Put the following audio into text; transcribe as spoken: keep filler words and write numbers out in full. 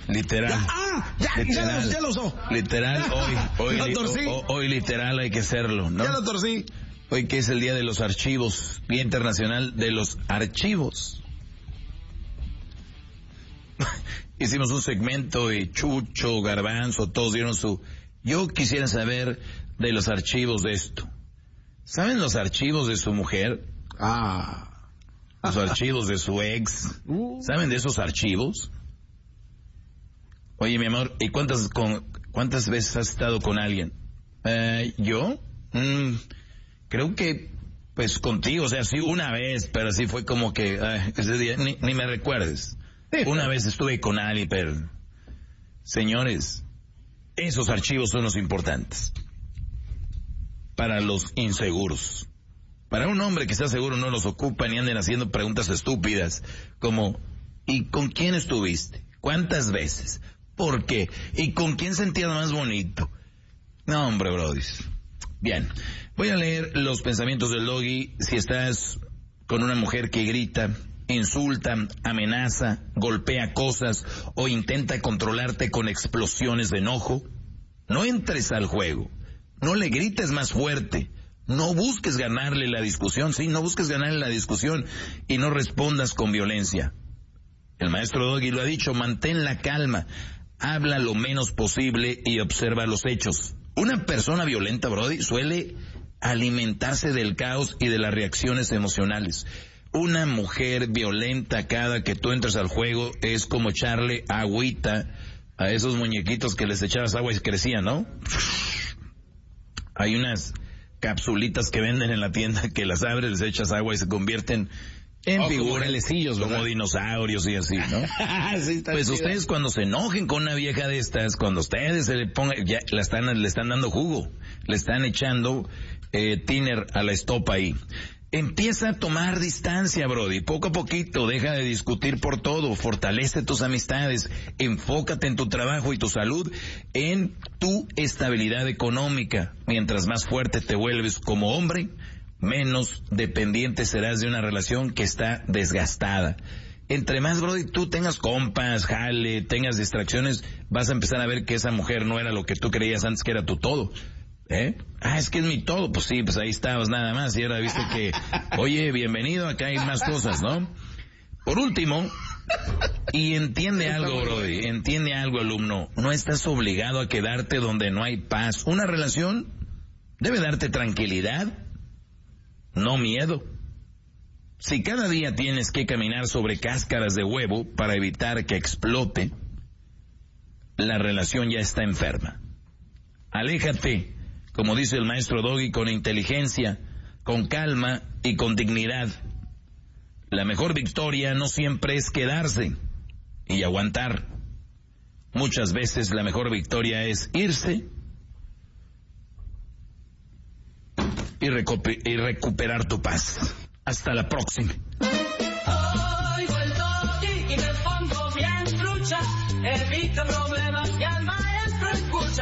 literal. Ya, ah, ya, literal, ya, ya lo usó. Literal, hoy, hoy, Lo li- torcí. ho- hoy literal hay que hacerlo, ¿no? Ya lo torcí. Hoy que es el Día de los Archivos, Día Internacional de los Archivos. Hicimos un segmento y Chucho, Garbanzo, todos dieron su... Yo quisiera saber de los archivos de esto. ¿Saben los archivos de su mujer? Ah. Los archivos de su ex. ¿Saben de esos archivos? Oye, mi amor, ¿y cuántas con cuántas veces has estado con alguien? Eh, ¿Yo? Mm, creo que, pues contigo, o sea, sí, una vez, pero sí fue como que, ay, ese día, ni, ni me recuerdes. Una vez estuve con alguien, pero... Señores, esos archivos son los importantes. Para los inseguros. Para un hombre que está seguro no los ocupa ni anden haciendo preguntas estúpidas como ¿y con quién estuviste? ¿Cuántas veces? ¿Por qué? ¿Y con quién sentías más bonito? No, hombre, brody. Bien, voy a leer los pensamientos del Doggy. Si estás con una mujer que grita, insulta, amenaza, golpea cosas o intenta controlarte con explosiones de enojo, no entres al juego. No le grites más fuerte. No busques ganarle la discusión, sí, no busques ganarle la discusión y no respondas con violencia. El maestro Doggy lo ha dicho, mantén la calma, habla lo menos posible y observa los hechos. Una persona violenta, Brody, suele alimentarse del caos y de las reacciones emocionales. Una mujer violenta cada que tú entras al juego es como echarle agüita a esos muñequitos que les echabas agua y crecían, ¿no? Hay unas capsulitas que venden en la tienda que las abres, les echas agua y se convierten en oh, figuras como, como dinosaurios y así, ¿no? Sí, pues chido. Ustedes cuando se enojen con una vieja de estas, cuando ustedes se le pongan, ya la están, le están dando jugo, le están echando eh, tiner a la estopa ahí. Empieza a tomar distancia, Brody, poco a poquito, deja de discutir por todo, fortalece tus amistades, enfócate en tu trabajo y tu salud, en tu estabilidad económica. Mientras más fuerte te vuelves como hombre, menos dependiente serás de una relación que está desgastada. Entre más, Brody, tú tengas compas, jale, tengas distracciones, vas a empezar a ver que esa mujer no era lo que tú creías antes que era tu todo. ¿Eh? Ah, es que es mi todo. Pues sí, pues ahí estabas nada más y ahora viste que, oye, bienvenido, acá hay más cosas, ¿no? Por último, y entiende algo, Brody, entiende algo, alumno, no estás obligado a quedarte donde no hay paz. Una relación debe darte tranquilidad, no miedo. Si cada día tienes que caminar sobre cáscaras de huevo para evitar que explote, la relación ya está enferma. Aléjate, como dice el maestro Doggy, con inteligencia, con calma y con dignidad. La mejor victoria no siempre es quedarse y aguantar. Muchas veces la mejor victoria es irse y, recu- y recuperar tu paz. Hasta la próxima. Oigo el Doggy y me pongo bien trucha, evito problemas.